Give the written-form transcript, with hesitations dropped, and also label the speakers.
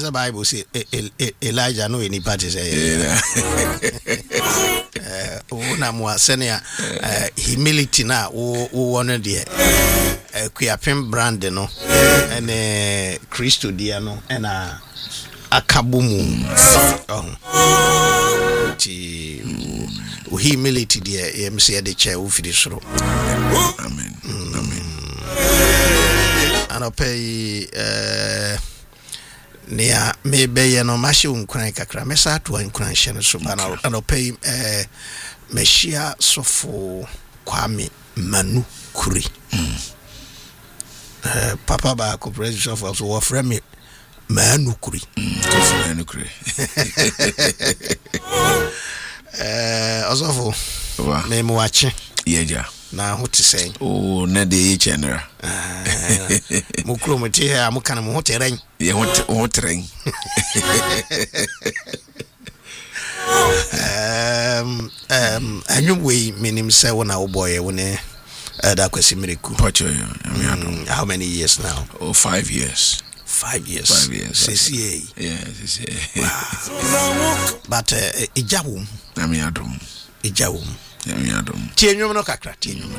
Speaker 1: the Bible say Elijah no any party say na mo senia humility na wo wono de kuapem brand no ene Christo dia no ena akabomu ti humility dia em say de che wo firi soro.
Speaker 2: Amen. Amen.
Speaker 1: Ano pay nea maybe ye no mashi unkran kakra mesa to unkran hye so bana ano pay meshia sofo Kwame Manu Kuri papa ba ko president of so offer me Manu Kuri
Speaker 2: Manu Kuri
Speaker 1: osofo me mo wache
Speaker 2: yeja
Speaker 1: na ho te say
Speaker 2: oh na de general
Speaker 1: mo kro mo te ha mo kana mo ho teren
Speaker 2: ye ho teren
Speaker 1: anyu we minim say wona wo boy wona da kwesi miracle how many years now?
Speaker 2: 5 years.
Speaker 1: 5 years.
Speaker 2: 5 years.
Speaker 1: CCA.
Speaker 2: Yeah, CCA.
Speaker 1: Wow. But ijawum.
Speaker 2: Ijawum.
Speaker 1: Tienyo no kakra tienyo.